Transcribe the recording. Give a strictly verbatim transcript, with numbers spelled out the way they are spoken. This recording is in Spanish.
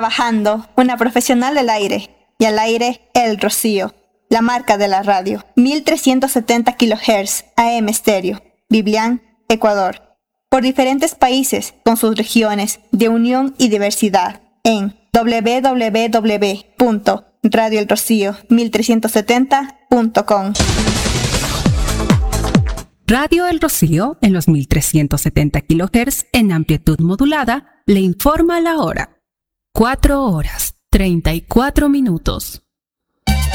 Trabajando, una profesional del aire. Y al aire, El Rocío, la marca de la radio. mil trescientos setenta kilohertz A M estéreo. Biblián, Ecuador. Por diferentes países, con sus regiones de unión y diversidad. En doble u doble u doble u punto radio el rocío mil trescientos setenta punto com. Radio El Rocío, en los mil trescientos setenta kilohertz en amplitud modulada, le informa la hora. cuatro horas, treinta y cuatro minutos.